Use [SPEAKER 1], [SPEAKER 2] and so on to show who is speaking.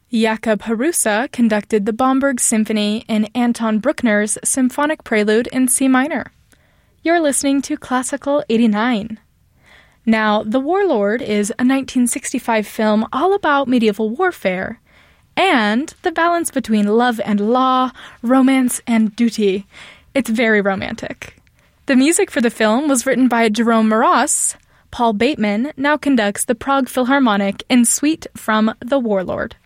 [SPEAKER 1] Jakob Harusa conducted the Bomberg Symphony in Anton Bruckner's Symphonic Prelude in C minor. You're listening to Classical 89. Now, The Warlord is a 1965 film all about medieval warfare and the balance between love and law, romance and duty. It's very romantic. The music for the film was written by Jerome Moross. Paul Bateman now conducts the Prague Philharmonic in Suite from The Warlord.